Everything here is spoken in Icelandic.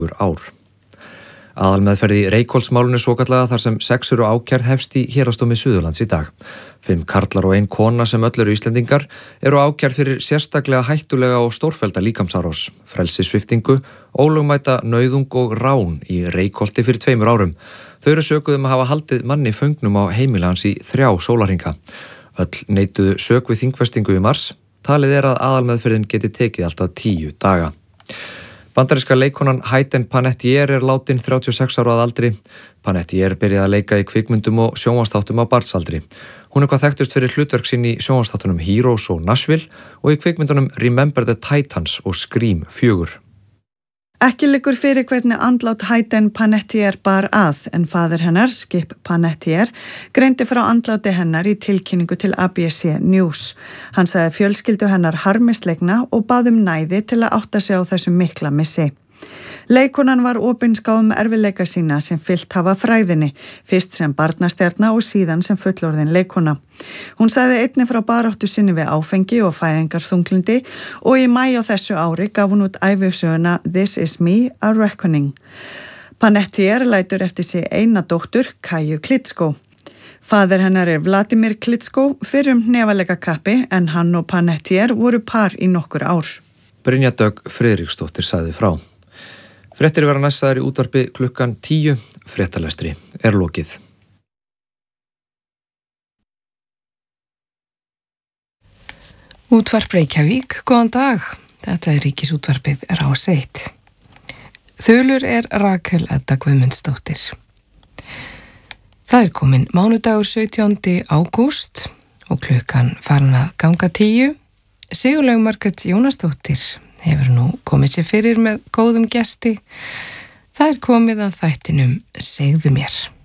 ár. Aðalmeðferð í Reykholtsmálinu svokallaða þar sem 6 eru ákærð hefst í Héraðsdómi Suðurlands í dag. 5 karlar og 1 kona sem öll eru Íslendingar eru ákærð fyrir sérstaklega hættulega og stórfellda líkamsárás, frelsissviptingu, ólögmæta nauðung og rán í Reykholti fyrir 2 árum. Þau eru sökuð að hafa haldið manni föngnum á heimili hans í 3 sólarhringa. Öll neituðu sök við þingfestingu í mars. Talið er að aðalmeðferðin geti tekið alltaf 10 daga. Bandaríska leikkonan Hayden Panettiere er látin 36 ára að aldri. Panettiere byrjaði að leika í kvikmyndum og sjónvarpsþáttum á barnsaldri. Hún er hvað þekktust fyrir hlutverk sín í sjónvarpsþáttunum Heroes og Nashville og í kvikmyndunum Remember the Titans og Scream 4. Ekki liggur fyrir hvernig andlát Hayden Panettiere bar að, en faðir hennar, Skip Panettiere, greindi frá andláti hennar í tilkynningu til ABC News. Hann sagði fjölskyldu hennar harmisleikna og bað næði til að átta sig á þessum mikla missi. Leikkonan var opinskáð erfiðleika sína sem fyllt hafa fræðinni, fyrst sem barnastjarna og síðan sem fullorðin leikkona. Hún sagði einnig frá baráttu sinni við áfengi og fæðingarþunglindi og í maí á þessu ári gaf hún út ævisöguna This is me, a reckoning. Panettiere lætur eftir sig eina dóttur, Kaju Klitschko. Faðir hennar er Vladimir Klitschko, fyrrum hnefalegakappi, en hann og Panettiere voru par í nokkur ár. Brynja Dögg Friðriksdóttir sagði frá. Fréttir vera næstaðar í útvarpi klukkan 10. Fréttalestri er lokið. Útvarp Reykjavík, góðan dag. Þetta er Ríkisútvarpið Rás 1. Þulur er Rakel Edda Guðmundsdóttir. Það er komin mánudagur 17. ágúst og klukkan farin að ganga 10. Sigurlaug Margrét Jónasdóttir hefur nú komið sér fyrir með góðum gesti. Það er komið að þættinum Segðu mér.